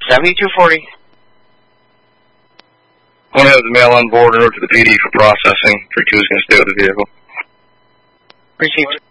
7240. I want to have the mail on board in order to the PD for processing for who's going to stay with the vehicle. Received.